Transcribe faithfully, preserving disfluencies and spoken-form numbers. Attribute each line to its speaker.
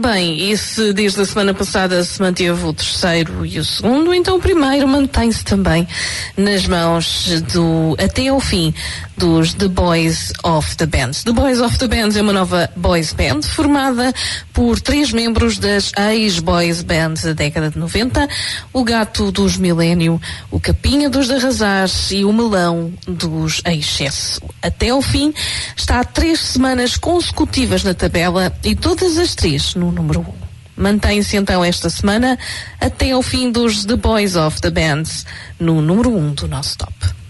Speaker 1: Bem, e se desde a semana passada se manteve o terceiro e o segundo, então o primeiro mantém-se também nas mãos do, até ao fim, dos The Boys of the Band. The Boys of the Band é uma nova boys band formada por três membros das ex-boys band da década de noventa, o Gato dos Milénio, o Capinha dos de Arrasar e o Melão dos Excesso. Até ao fim, está há três semanas consecutivas na tabela e todas as três no número um. Mantém-se então esta semana até ao fim dos The Boys of the Bands no número um do nosso top.